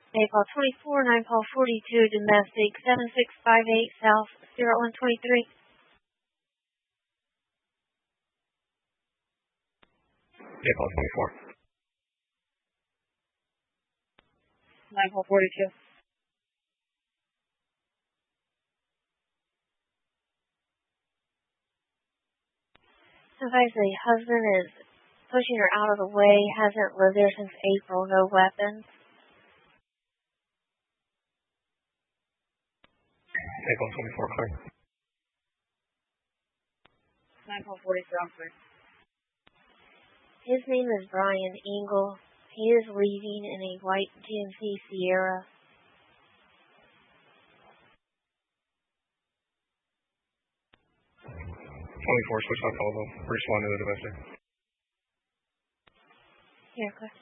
Nepal 24, 9 Paul 42, domestic 7658 South 0123. Nepal 24. 9 Paul 42. Advise the husband is pushing her out of the way, hasn't lived there since April, no weapons. Nepal 24, clear. 9 Paul 43, I'm clear. His name is Brian Engel. He is leaving in a white GMC Sierra. Switch off all of them. Respond to the domestic. Here, Cliff.